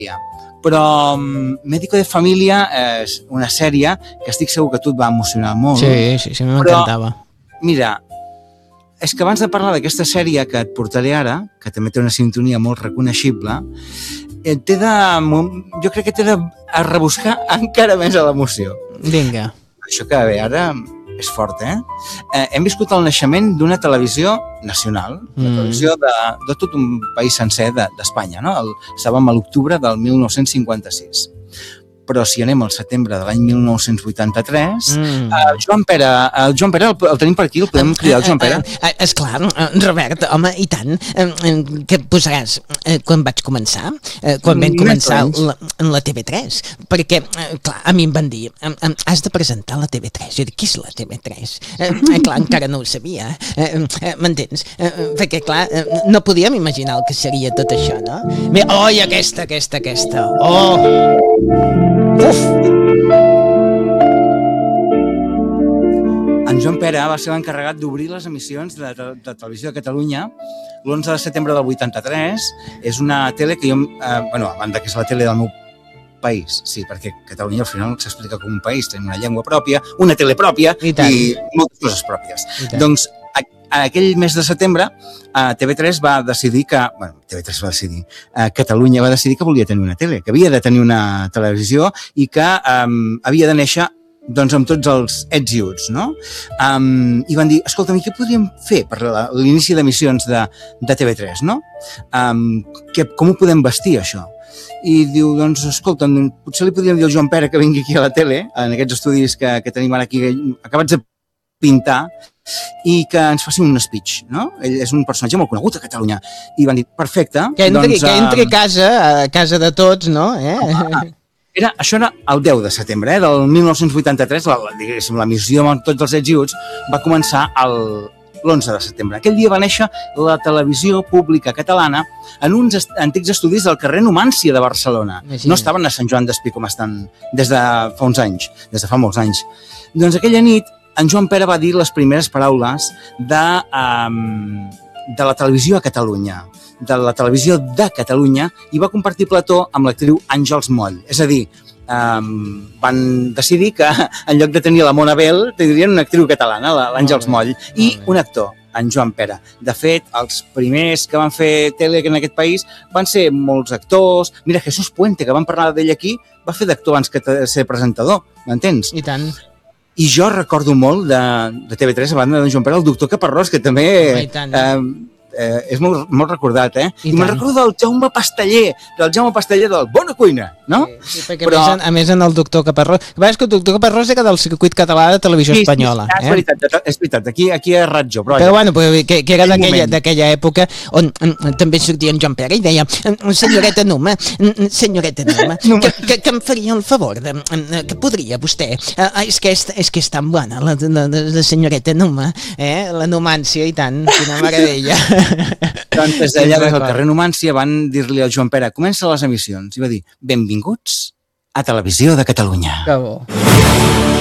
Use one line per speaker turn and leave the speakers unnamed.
Però Médico de Família és una sèrie que estic segur que a tu et va emocionar molt.
Sí, m'encantava.
Mira, és que abans de parlar d'aquesta sèrie que et portaré ara, que també té una sintonia molt reconeixible, jo crec que t'he de rebuscar encara més a l'emoció.
Vinga.
Això que bé, ara és fort, hem viscut el naixement d'una televisió nacional, una televisió de tot un país sencer d'Espanya, no? Estàvem a l'octubre del 1956. Però si anem al setembre de l'any 1983, el Joan Pere el tenim per aquí, el podem cridar el Joan Pere?
Esclar, Robert, home, i tant. Què posaràs? Quan vaig començar? Quan vam començar en la TV3? Perquè, clar, a mi em van dir, has de presentar la TV3. Jo dic, què és la TV3? Clar, encara no ho sabia. M'entens? Perquè, clar, no podíem imaginar el que seria tot això, no? I aquesta. Uf!
En Joan Pere va ser l'encarregat d'obrir les emissions de Televisió de Catalunya l'11 de setembre del 83. És una tele que jo, a banda que és la tele del meu país, sí, perquè Catalunya al final s'explica com un país, tenim una llengua pròpia, una tele pròpia i moltes coses pròpies. Doncs aquell mes de setembre TV3 va decidir Catalunya va decidir que volia tenir una tele, que havia de tenir una televisió i que havia de néixer doncs amb tots els ets i uts, no? I van dir, escolta'm, què podríem fer per l'inici d'emissions de TV3, no? Com ho podem vestir, això? I diu, doncs, escolta'm, potser li podríem dir al Joan Pere que vingui aquí a la tele, en aquests estudis que tenim ara aquí, acabats de pintar, i que ens faci un speech, no? Ell és un personatge molt conegut a Catalunya. I van dir, perfecte.
Que entri a casa de tots, no?
Això era el 10 de setembre del 1983, l'emissió amb tots els ets i uts va començar l'11 de setembre. Aquell dia va néixer la televisió pública catalana en uns antics estudis del carrer Numància de Barcelona. No estaven a Sant Joan d'Espí com estan des de fa uns anys, des de fa molts anys. Doncs aquella nit en Joan Pere va dir les primeres paraules de la televisió a Catalunya, de la televisió de Catalunya, i va compartir plató amb l'actriu Àngels Moll. És a dir, van decidir que en lloc de tenir la Mona Bell, tindrien una actriu catalana, l'Àngels Moll, i un actor, en Joan Pere. De fet, els primers que van fer tele en aquest país van ser molts actors. Mira, Jesús Puente, que vam parlar d'ell aquí, va fer d'actor abans que ser presentador, m'entens?
I tant.
I jo recordo molt de TV3, a banda de Joan Pere, el doctor Caparrós, que també és molt recordat, I me'n recordo del Jaume Pasteller, del Bona Cuina, no?
Sí, perquè a més en el doctor Caparrós... És que el doctor Caparrós era del circuit català de televisió espanyola.
És veritat, aquí he errat jo.
Però bueno, que era d'aquella època on també sortia en Joan Pere i deia, senyoreta Numa, que em faria el favor, que podria vostè... És que és tan bona, la senyoreta Numa, la Numància, i tant, quina meravella.
Doncs des d'allà, des del carrer Numància, van dir-li al Joan Pere, comença les emissions, i va dir, benvinguts a Televisió de Catalunya.
Que bo.